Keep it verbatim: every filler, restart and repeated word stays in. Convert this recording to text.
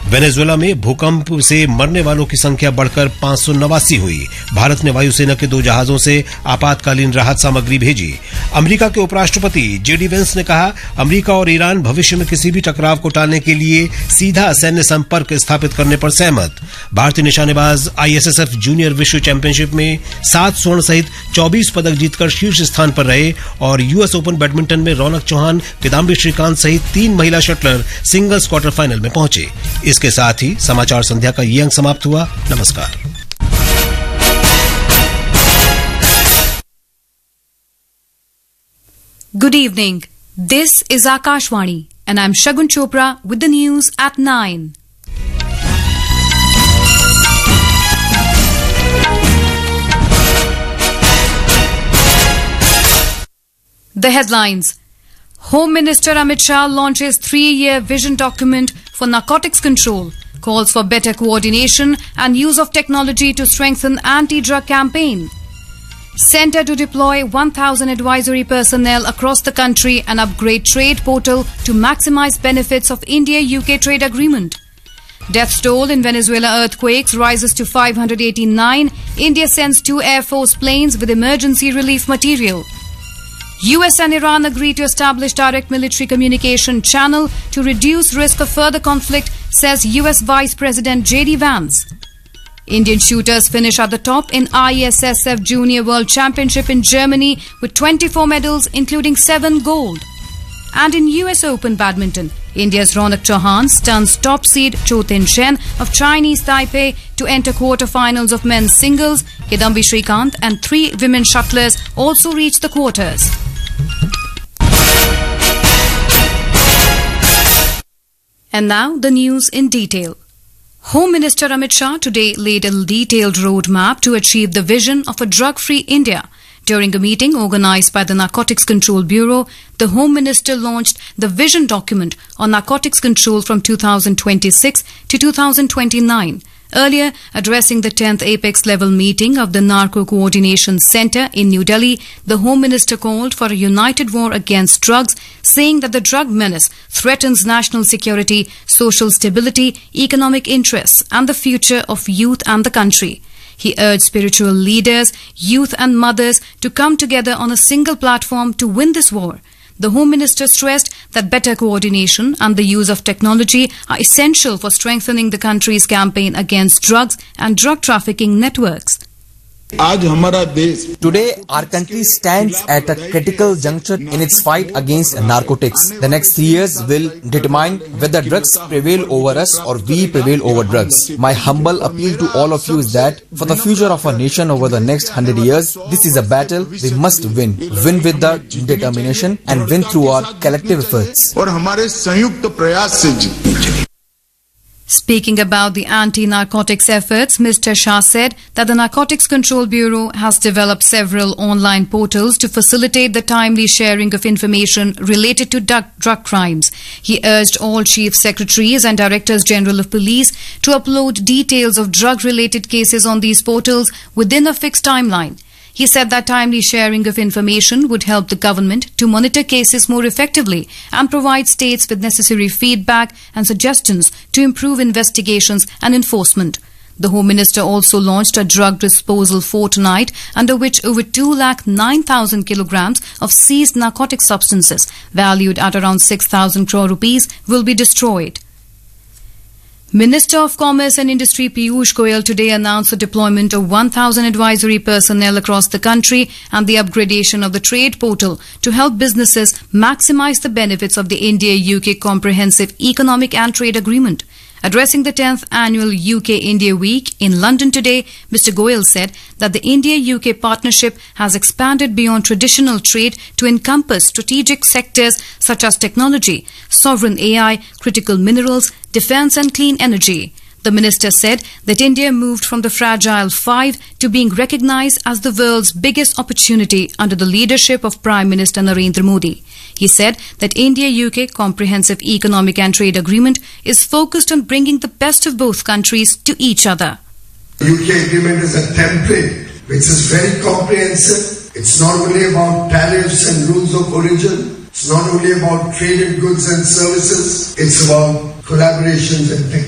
Venezuela में भूकंप से मरने वालों की संख्या बढ़कर पांच सौ नवासी हुई। भारत ने वायुसेना के दो जहाजों से आपातकालीन राहत सामग्री भेजी। अमेरिका के उपराष्ट्रपति जेडी वेंस ने कहा, अमेरिका और ईरान भविष्य में किसी भी टकराव को टालने के लिए सीधा सैन्य संपर्क स्थापित करने पर सहमत। भारतीय निशानेबाज आईएसएसएफ जूनियर विश्व चैंपियनशिप में सात स्वर्ण सहित चौबीस पदक जीतकर शीर्ष स्थान पर रहे और यूएस ओपन बैडमिंटन में रौनक चौहान, किदाम्बी श्रीकांत सहित तीन महिला शटलर सिंगल्स क्वार्टर फाइनल में पहुंचे। इसके साथ ही समाचार संध्या का ये अंक समाप्त हुआ। नमस्कार। Good evening. This is Akashvani and I'm Shagun Chopra with the news at nine. The headlines. Home Minister Amit Shah launches three-year vision document for narcotics control, calls for better coordination and use of technology to strengthen anti-drug campaign. Centre to deploy one thousand advisory personnel across the country and upgrade trade portal to maximize benefits of India-U K trade agreement. Death toll in Venezuela earthquakes rises to five hundred eighty-nine. India sends two Air Force planes with emergency relief material. U S and Iran agree to establish direct military communication channel to reduce risk of further conflict, says U S Vice President J D Vance. Indian shooters finish at the top in I S S F Junior World Championship in Germany with twenty-four medals, including seven gold. And in U S Open Badminton, India's Raunak Chauhan stuns top seed Cho Tin-chen of Chinese Taipei to enter quarter-finals of men's singles. Kidambi Shrikant and three women shuttlers also reach the quarters. And now the news in detail. Home Minister Amit Shah today laid a detailed roadmap to achieve the vision of a drug-free India. During a meeting organised by the Narcotics Control Bureau, the Home Minister launched the Vision Document on Narcotics Control from two thousand twenty-six to two thousand twenty-nine. Earlier, addressing the tenth Apex level meeting of the Narco Coordination Centre in New Delhi, the Home Minister called for a united war against drugs, saying that the drug menace threatens national security, social stability, economic interests and the future of youth and the country. He urged spiritual leaders, youth and mothers to come together on a single platform to win this war. The Home Minister stressed that better coordination and the use of technology are essential for strengthening the country's campaign against drugs and drug trafficking networks. Today, our country stands at a critical juncture in its fight against narcotics. The next three years will determine whether drugs prevail over us or we prevail over drugs. My humble appeal to all of you is that for the future of our nation over the next hundred years, this is a battle we must win. Win with the determination and win through our collective efforts. Speaking about the anti-narcotics efforts, Mister Shah said that the Narcotics Control Bureau has developed several online portals to facilitate the timely sharing of information related to drug, drug crimes. He urged all Chief Secretaries and Directors General of Police to upload details of drug-related cases on these portals within a fixed timeline. He said that timely sharing of information would help the government to monitor cases more effectively and provide states with necessary feedback and suggestions to improve investigations and enforcement. The Home Minister also launched a drug disposal fortnight under which over two lakh nine thousand kilograms of seized narcotic substances valued at around six thousand crore rupees will be destroyed. Minister of Commerce and Industry Piyush Goyal today announced the deployment of one thousand advisory personnel across the country and the upgradation of the trade portal to help businesses maximize the benefits of the India-U K Comprehensive Economic and Trade Agreement. Addressing the tenth annual U K-India Week in London today, Mister Goyal said that the India-U K partnership has expanded beyond traditional trade to encompass strategic sectors such as technology, sovereign A I, critical minerals, defence and clean energy. The minister said that India moved from the fragile five to being recognised as the world's biggest opportunity under the leadership of Prime Minister Narendra Modi. He said that India-U K Comprehensive Economic and Trade Agreement is focused on bringing the best of both countries to each other. The U K agreement is a template which is very comprehensive. It's not only about tariffs and rules of origin. It's not only about traded goods and services. It's about collaborations and technology.